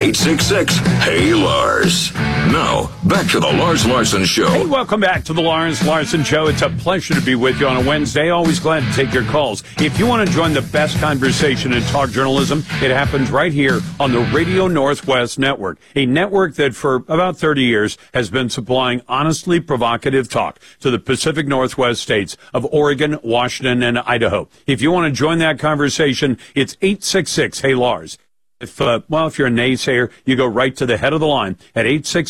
866-HEY-LARS. Now, back to the Lars Larson Show. Hey, welcome back to the Lars Larson Show. It's a pleasure to be with you on a Wednesday. Always glad to take your calls. If you want to join the best conversation in talk journalism, it happens right here on the Radio Northwest Network, a network that for about 30 years has been supplying honestly provocative talk to the Pacific Northwest states of Oregon, Washington, and Idaho. If you want to join that conversation, it's 866-HEY-LARS. If you're a naysayer, you go right to the head of the line at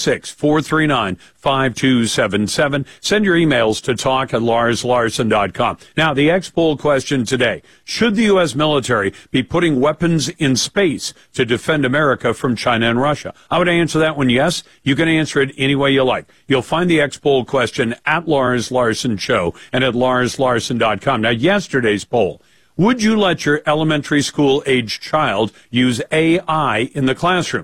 866-439-5277. Send your emails to talk@larslarson.com. Now, the X-Poll question today. Should the U.S. military be putting weapons in space to defend America from China and Russia? I would answer that one yes. You can answer it any way you like. You'll find the X-Poll question at Lars Larson Show and at larslarson.com. Now, yesterday's poll. Would you let your elementary school-age child use AI in the classroom?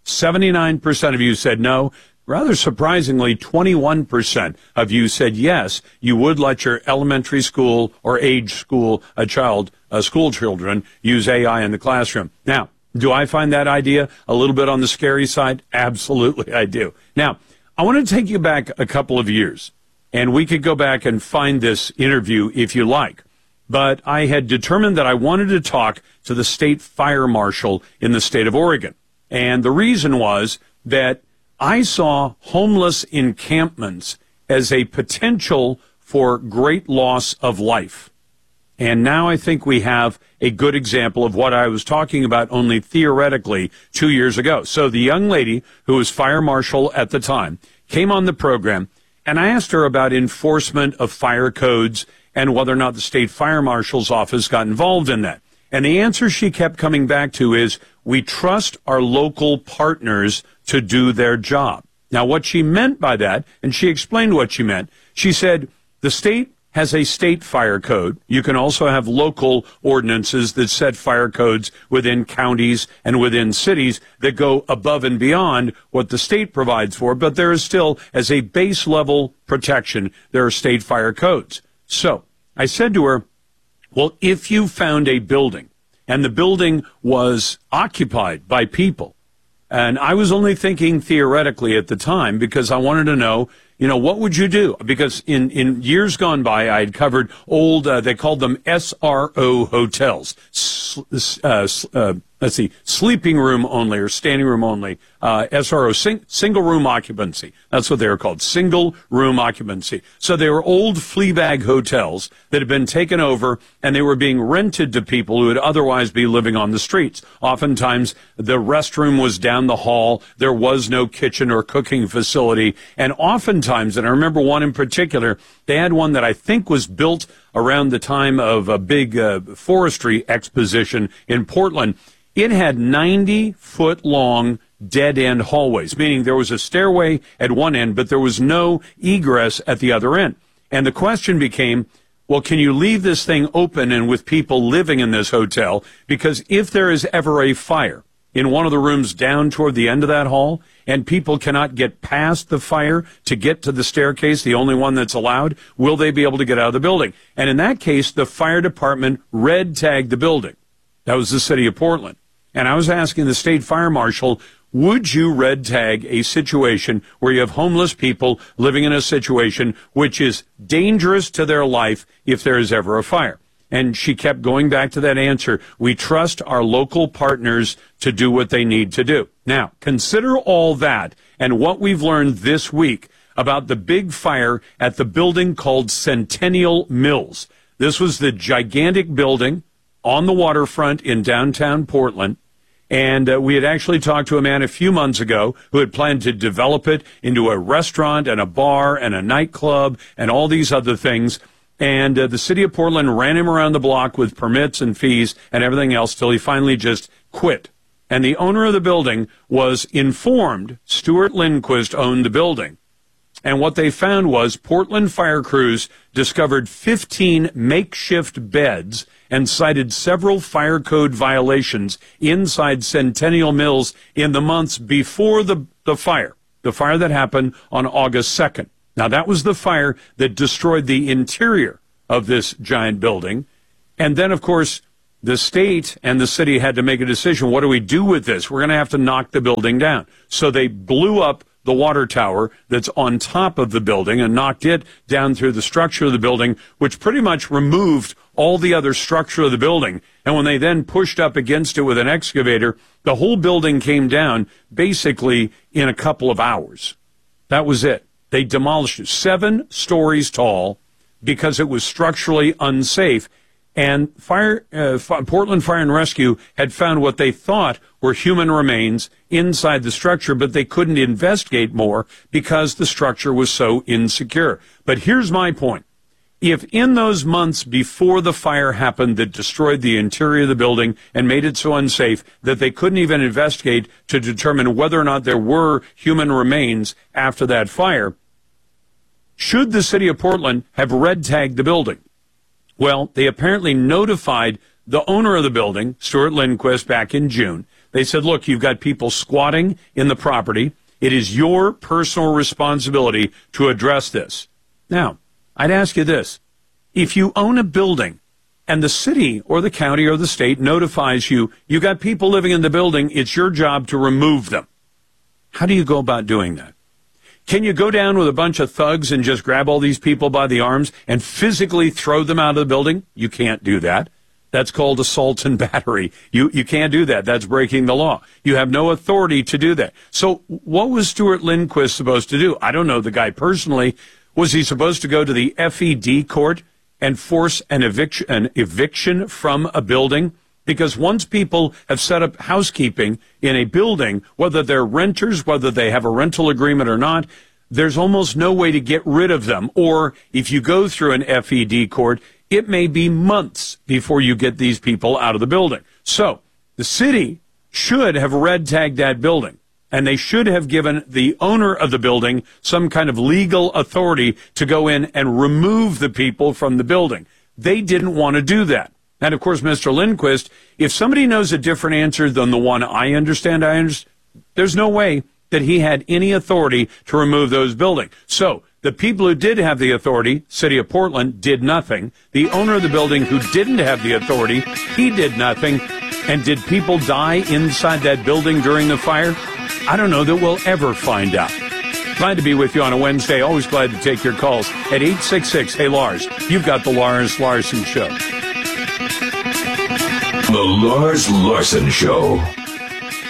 79% of you said no. Rather surprisingly, 21% of you said yes, you would let your elementary school or school children use AI in the classroom. Now, do I find that idea a little bit on the scary side? Absolutely, I do. Now, I want to take you back a couple of years, and we could go back and find this interview if you like. But I had determined that I wanted to talk to the state fire marshal in the state of Oregon. And the reason was that I saw homeless encampments as a potential for great loss of life. And now I think we have a good example of what I was talking about only theoretically 2 years ago. So the young lady who was fire marshal at the time came on the program, and I asked her about enforcement of fire codes and whether or not the state fire marshal's office got involved in that. And the answer she kept coming back to is, we trust our local partners to do their job. Now, what she meant by that, and she explained what she meant, she said, the state has a state fire code. You can also have local ordinances that set fire codes within counties and within cities that go above and beyond what the state provides for, but there is still, as a base level protection, there are state fire codes. So I said to her, well, if you found a building and the building was occupied by people, and I was only thinking theoretically at the time because I wanted to know, what would you do? Because in years gone by, I had covered old, they called them SRO hotels. Sleeping room only or standing room only, SRO, single room occupancy. That's what they were called, single room occupancy. So they were old flea bag hotels that had been taken over, and they were being rented to people who would otherwise be living on the streets. Oftentimes, the restroom was down the hall. There was no kitchen or cooking facility. And oftentimes, and I remember one in particular, they had one that I think was built around the time of a big forestry exposition in Portland. It had 90-foot-long dead-end hallways, meaning there was a stairway at one end, but there was no egress at the other end. And the question became, well, can you leave this thing open and with people living in this hotel? Because if there is ever a fire in one of the rooms down toward the end of that hall, and people cannot get past the fire to get to the staircase, the only one that's allowed, will they be able to get out of the building? And in that case, the fire department red tagged the building. That was the city of Portland. And I was asking the state fire marshal, would you red tag a situation where you have homeless people living in a situation which is dangerous to their life if there is ever a fire? And she kept going back to that answer. We trust our local partners to do what they need to do. Now, consider all that and what we've learned this week about the big fire at the building called Centennial Mills. This was the gigantic building on the waterfront in downtown Portland. And we had actually talked to a man a few months ago who had planned to develop it into a restaurant and a bar and a nightclub and all these other things. And the city of Portland ran him around the block with permits and fees and everything else till he finally just quit. And the owner of the building was informed Stuart Lindquist owned the building. And what they found was Portland fire crews discovered 15 makeshift beds and cited several fire code violations inside Centennial Mills in the months before the fire that happened on August 2nd. Now, that was the fire that destroyed the interior of this giant building. And then, of course, the state and the city had to make a decision. What do we do with this? We're going to have to knock the building down. So they blew up the water tower that's on top of the building and knocked it down through the structure of the building, which pretty much removed all the other structure of the building. And when they then pushed up against it with an excavator, the whole building came down basically in a couple of hours. That was it. They demolished it 7 stories tall because it was structurally unsafe. And Portland Fire and Rescue had found what they thought were human remains inside the structure, but they couldn't investigate more because the structure was so insecure. But here's my point. If in those months before the fire happened that destroyed the interior of the building and made it so unsafe that they couldn't even investigate to determine whether or not there were human remains after that fire, should the city of Portland have red tagged the building? Well, they apparently notified the owner of the building, Stuart Lindquist, back in June. They said, look, you've got people squatting in the property. It is your personal responsibility to address this. Now, I'd ask you this. If you own a building and the city or the county or the state notifies you, you got people living in the building, it's your job to remove them. How do you go about doing that? Can you go down with a bunch of thugs and just grab all these people by the arms and physically throw them out of the building? You can't do that. That's called assault and battery. You can't do that. That's breaking the law. You have no authority to do that. So what was Stuart Lindquist supposed to do? I don't know the guy personally. Was he supposed to go to the FED court and force an eviction from a building? Because once people have set up housekeeping in a building, whether they're renters, whether they have a rental agreement or not, there's almost no way to get rid of them. Or if you go through an FED court, it may be months before you get these people out of the building. So the city should have red tagged that building, and they should have given the owner of the building some kind of legal authority to go in and remove the people from the building. They didn't want to do that. And, of course, Mr. Lindquist, if somebody knows a different answer than the one I understand, there's no way that he had any authority to remove those buildings. So the people who did have the authority, City of Portland, did nothing. The owner of the building who didn't have the authority, he did nothing. And did people die inside that building during the fire? I don't know that we'll ever find out. Glad to be with you on a Wednesday. Always glad to take your calls at 866. Hey, Lars, you've got the Lars Larson Show. The Lars Larson Show.